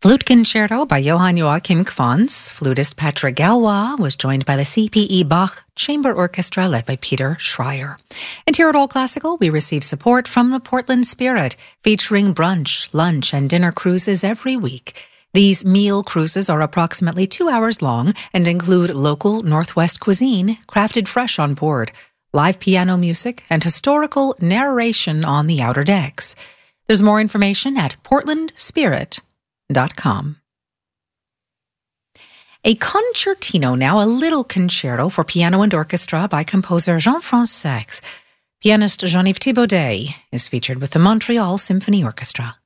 Flute Concerto by Johann Joachim Quantz. Flutist Patrick Galois was joined by the CPE Bach Chamber Orchestra led by Peter Schreier. And here at All Classical, we receive support from the Portland Spirit, featuring brunch, lunch, and dinner cruises every week. These meal cruises are approximately 2 hours long and include local Northwest cuisine, crafted fresh on board, live piano music, and historical narration on the outer decks. There's more information at portlandspirit.com. A concertino now, a little concerto for piano and orchestra by composer Jean-Francois Sax. Pianist Jean-Yves Thibaudet is featured with the Montreal Symphony Orchestra.